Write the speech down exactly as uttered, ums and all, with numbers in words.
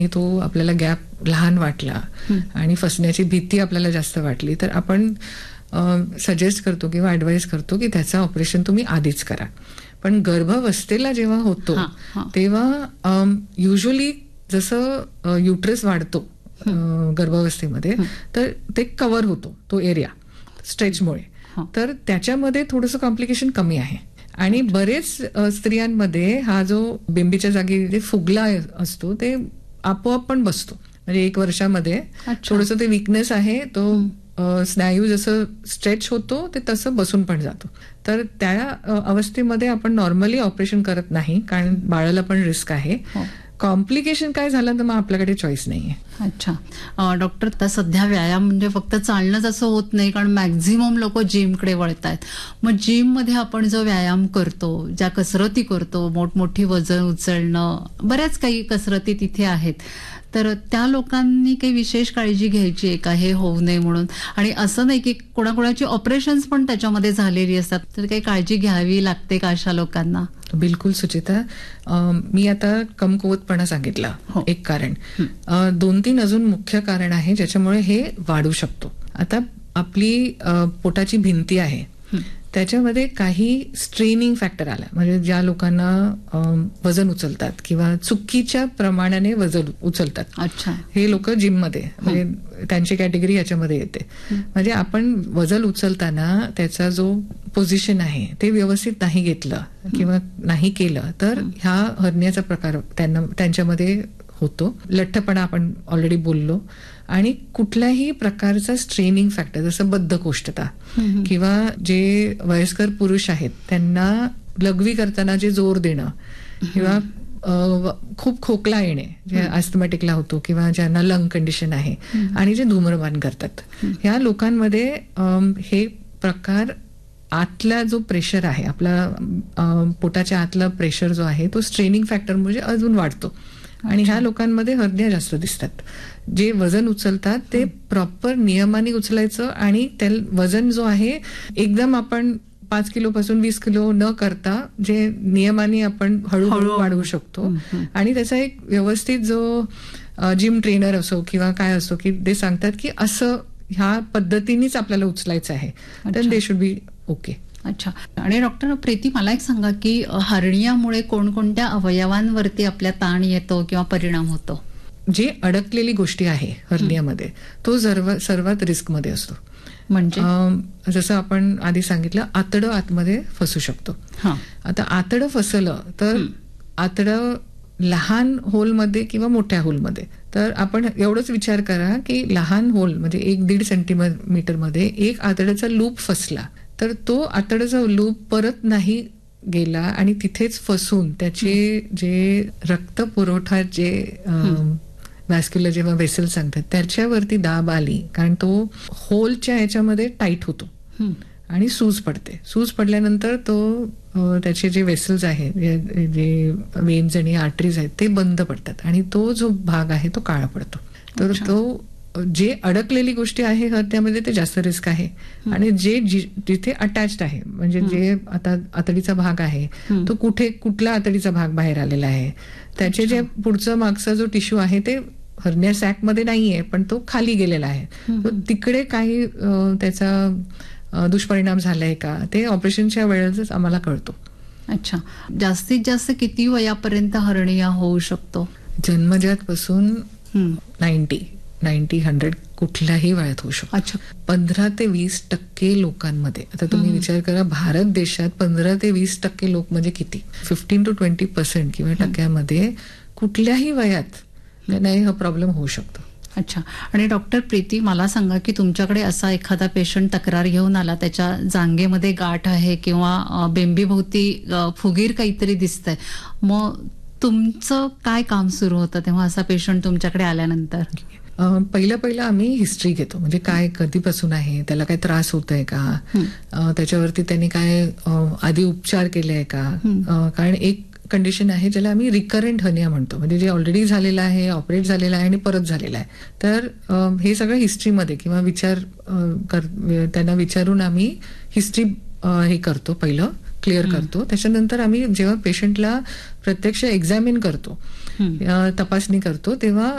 तो आपल्याला गॅप लहान वाटला आणि फसण्याची भीती आपल्याला जास्त वाटली तर आपण सजेस्ट करतो किंवा ऍडवाइस करतो की त्याचं ऑपरेशन तुम्ही आधीच करा. पण गर्भावस्थेला जेव्हा होतो तेव्हा युजली जसं युट्रस वाढतो गर्भावस्थेमध्ये तर ते कव्हर होतो तो एरिया स्ट्रेचमुळे, तर त्याच्यामध्ये थोडंसं कॉम्प्लिकेशन कमी आहे. आणि बरेच स्त्रियांमध्ये हा जो बिंबीच्या जागी जे फुगला असतो ते आपोआप पण बसतो. म्हणजे एक वर्षामध्ये थोडंसं ते विकनेस आहे तो स्नायू जसं स्ट्रेच होतो ते तसं बसून पण जातो. तर त्या अवस्थेमध्ये आपण नॉर्मली ऑपरेशन करत नाही कारण बाळाला पण रिस्क आहे. कॉम्प्लिकेशन काय झालं तर मग आपल्याकडे चॉईस नाहीये. अच्छा डॉक्टर, आता सध्या व्यायाम म्हणजे फक्त चालणंच असं होत नाही कारण मॅक्झिमम लोक जिमकडे वळत आहेत. मग जिम मध्ये आपण जो व्यायाम करतो, ज्या कसरती करतो, मोठमोठी वजन उचलणं, बऱ्याच काही कसरती तिथे आहेत, तर त्या लोकांनी काही विशेष काळजी घ्यायची आहे का हे होऊ नये म्हणून? आणि असं नाही की कोणाकोणाची ऑपरेशन्स पण त्याच्यामध्ये झालेली असतात, तर काही काळजी घ्यावी लागते का अशा लोकांना? बिलकुल सुचिता, मी आता कमकुवतपणा सांगितला एक कारण, दोन तीन अजून मुख्य कारण आहे ज्याच्यामुळे हे वाढू शकतो. आता आपली पोटाची भिंती आहे त्याच्यामध्ये काही स्ट्रेनिंग फॅक्टर आला, म्हणजे ज्या लोकांना वजन उचलतात किंवा चुकीच्या प्रमाणाने वजन उचलतात, अच्छा, हे लोक जिम मध्ये म्हणजे त्यांची कॅटेगरी याच्यामध्ये येते. म्हणजे आपण वजन उचलताना त्याचा जो पोझिशन आहे ते व्यवस्थित नाही घेतलं किंवा नाही केलं तर ह्या हर्नियाचा प्रकार त्यांना त्यांच्यामध्ये होतो. लठ्ठपणा आपण ऑलरेडी बोललो, आणि कुठल्याही प्रकारचा स्ट्रेनिंग फॅक्टर जसं बद्धकोष्ठता किंवा जे वयस्कर पुरुष आहेत त्यांना लघवी करताना जे जोर देणं किंवा खूप खोकला येणे जे अस्थमॅटिकला होतो किंवा ज्यांना लंग कंडिशन आहे आणि जे धूम्रपान करतात ह्या लोकांमध्ये हे प्रकार आतला जो प्रेशर आहे आपला पोटाच्या आतला प्रेशर जो आहे तो स्ट्रेनिंग फॅक्टर म्हणजे अजून वाढतो आणि ह्या लोकांमध्ये हर्निया जास्त दिसतात. जे वजन उचलतात ते प्रॉपर नियमाने उचलायचं आणि त्या वजन जो आहे एकदम आपण पाच किलो पासून वीस किलो न करता जे नियमाने आपण हळूहळू वाढवू शकतो. आणि त्याचा एक व्यवस्थित जो जिम ट्रेनर असो किंवा काय असो की ते सांगतात की असं ह्या पद्धतीनेच आपल्याला उचलायचं आहे, तर दे शुड बी ओके. अच्छा. आणि डॉक्टर प्रीती, मला एक सांगा की हर्नियामुळे कोणकोणत्या अवयवांवरती आपल्या ताण येतो किंवा परिणाम होतो? जे अडकलेली गोष्टी आहे हर्नियामध्ये तो सर्वात रिस्क मध्ये असतो. म्हणजे जसं आपण आधी सांगितलं आतडं आतमध्ये फसू शकतो. आता आतडं फसलं तर आतडं लहान होलमध्ये किंवा मोठ्या होलमध्ये, तर आपण एवढंच विचार करा की लहान होल म्हणजे एक दीड सेंटीमीटर मध्ये एक आतड्याचा लूप फसला तर तो आतड्याचा लूप परत नाही गेला आणि तिथेच फसून त्याचे जे रक्त पुरवठा जे व्हॅस्क्युलर जेव्हा वेसल सांगतात त्याच्यावरती दाब आली कारण तो होलच्या ह्याच्यामध्ये टाईट होतो आणि सूज पडते. सूज पडल्यानंतर तो त्याचे जे वेसल्स आहेत जे वेन्स आणि आर्टरीज आहेत ते बंद पडतात आणि तो जो भाग आहे तो काळा पडतो. तर तो जे अडकलेली गोष्टी आहे हर्नियामध्ये ते जास्त रिस्क आहे. आणि जे जिथे अटॅच्ड आहे म्हणजे जे आता आतडीचा भाग आहे तो कुठे कुठला आतडीचा भाग बाहेर आलेला आहे त्याचे जे पुढचं मागचा जो टिश्यू आहे ते हर्निया सॅक मध्ये नाहीये पण तो खाली गेलेला आहे, तिकडे काही त्याचा दुष्परिणाम झालाय का ते ऑपरेशनच्या वेळेसच आम्हाला कळतो. अच्छा. जास्तीत जास्त किती वयापर्यंत हर्निया होऊ शकतो? जन्मजात पासून नाईन्टी नाईन्टी हंड्रेड कुठल्याही वयात होऊ शकतो. अच्छा. पंधरा ते वीस टक्के लोकांमध्ये, आता तुम्ही विचार करा भारत देशात पंधरा ते वीस टक्के लोक म्हणजे किती, फिफ्टीन टू ट्वेंटी पर्सेंट किंवा टक्क्यामध्ये कुठल्याही वयात नाही हा प्रॉब्लेम होऊ शकतो. अच्छा. आणि डॉक्टर प्रीती, मला सांगा की तुमच्याकडे असा एखादा पेशंट तक्रार घेऊन आला, त्याच्या जांघेमध्ये गाठ आहे किंवा बेंबीभोवती फुगीर काहीतरी दिसतंय, मग तुमचं काय काम सुरू होतं तेव्हा असा पेशंट तुमच्याकडे आल्यानंतर? पहिलं पहिलं आम्ही हिस्ट्री घेतो, म्हणजे काय कधीपासून आहे, त्याला काय त्रास होतोय का, त्याच्यावरती त्यांनी काय आधी उपचार केले आहे का. कारण एक कंडिशन आहे ज्याला आम्ही रिकरंट हर्निया म्हणतो, म्हणजे जे ऑलरेडी झालेलं आहे, ऑपरेट झालेलं आहे आणि परत झालेलं आहे. तर हे सगळं हिस्ट्रीमध्ये किंवा विचार त्यांना विचारून आम्ही हिस्ट्री हे करतो, पहिलं क्लिअर करतो. त्याच्यानंतर आम्ही जेव्हा पेशंटला प्रत्यक्ष एक्झामिन करतो, तपासणी करतो, तेव्हा